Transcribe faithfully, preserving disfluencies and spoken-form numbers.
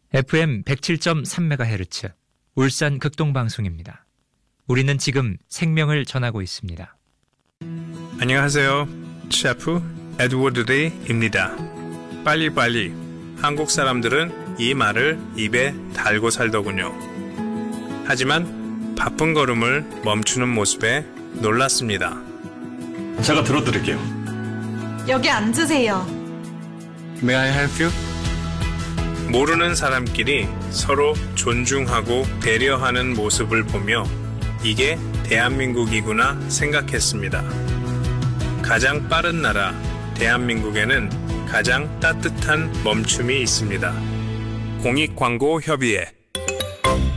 에프엠 백칠 점 삼 메가헤르츠 울산 극동방송입니다. 우리는 지금 생명을 전하고 있습니다. 안녕하세요. 셰프 에드워드 레이입니다. 빨리빨리. 한국 사람들은 이 말을 입에 달고 살더군요. 하지만 바쁜 걸음을 멈추는 모습에 놀랐습니다. 제가 들어드릴게요. 여기 앉으세요. May I help you? 모르는 사람끼리 서로 존중하고 배려하는 모습을 보며 이게 대한민국이구나 생각했습니다. 가장 빠른 나라 대한민국에는 가장 따뜻한 멈춤이 있습니다. 공익광고협의회